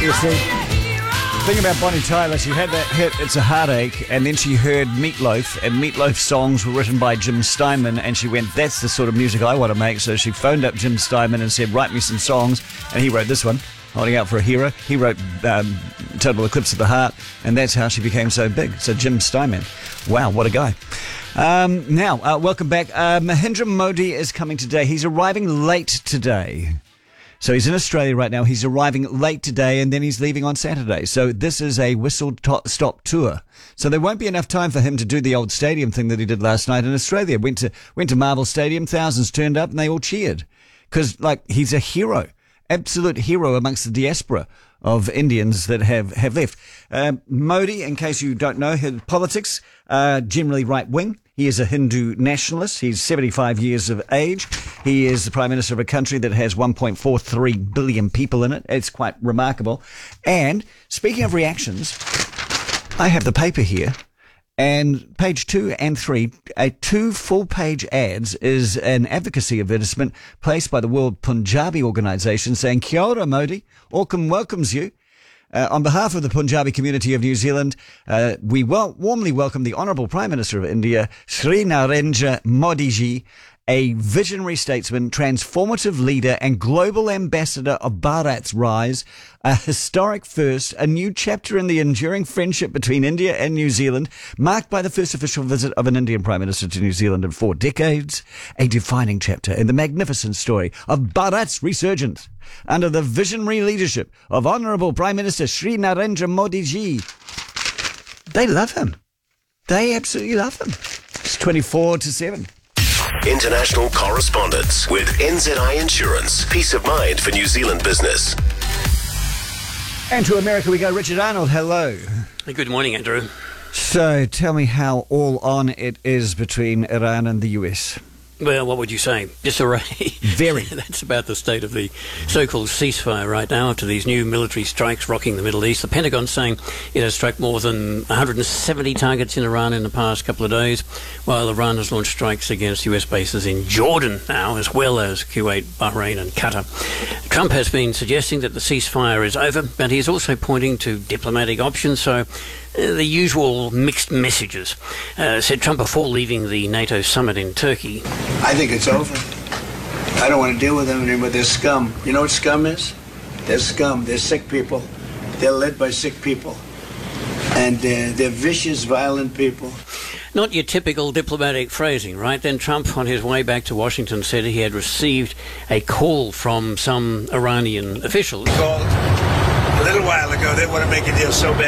You see, the thing about Bonnie Tyler, she had that hit, It's a Heartache, and then she heard Meatloaf, and Meatloaf's songs were written by Jim Steinman, and she went, that's the sort of music I want to make. So she phoned up Jim Steinman and said, write me some songs, and he wrote this one, Holding Out for a Hero. He wrote Total Eclipse of the Heart, and that's how she became so big. So Jim Steinman. Wow, what a guy. Now, welcome back. Mahindra Modi is coming today. He's arriving late today. So he's in Australia right now. He's arriving late today, and then he's leaving on Saturday. So this is a whistle-stop tour. So there won't be enough time for him to do the old stadium thing that he did last night in Australia. Went to Marvel Stadium, thousands turned up, and they all cheered. Because, he's a hero. Absolute hero amongst the diaspora of Indians that have left. Modi, in case you don't know, his politics are generally right-wing. He is a Hindu nationalist. He's 75 years of age. He is the Prime Minister of a country that has 1.43 billion people in it. It's quite remarkable. And speaking of reactions, I have the paper here. And page 2 and 3, two full-page ads is an advocacy advertisement placed by the World Punjabi Organisation saying, Kia ora, Modi. Auckland welcomes you. On behalf of the Punjabi community of New Zealand, we warmly welcome the Honourable Prime Minister of India, Sri Narendra Modi ji, a visionary statesman, transformative leader and global ambassador of Bharat's rise, a historic first, a new chapter in the enduring friendship between India and New Zealand, marked by the first official visit of an Indian Prime Minister to New Zealand in 4 decades, a defining chapter in the magnificent story of Bharat's resurgence under the visionary leadership of Honourable Prime Minister Sri Narendra Modi ji. They love him. They absolutely love him. It's 24/7. International correspondence with NZI Insurance. Peace of mind for New Zealand business. And to America we go. Richard Arnold, hello. Good morning, Andrew. So tell me how all on it is between Iran and the US. Well, what would you say? Disarray. Very. That's about the state of the so-called ceasefire right now after these new military strikes rocking the Middle East. The Pentagon saying it has struck more than 170 targets in Iran in the past couple of days, while Iran has launched strikes against US bases in Jordan now, as well as Kuwait, Bahrain and Qatar. Trump has been suggesting that the ceasefire is over, but he is also pointing to diplomatic options, so the usual mixed messages, said Trump before leaving the NATO summit in Turkey. I think it's over. I don't want to deal with them anymore. They're scum. You know what scum is? They're scum. They're sick people. They're led by sick people. And they're vicious, violent people. Not your typical diplomatic phrasing, right? Then Trump, on his way back to Washington, said he had received a call from some Iranian officials. Called a little while ago. They want to make a deal so bad.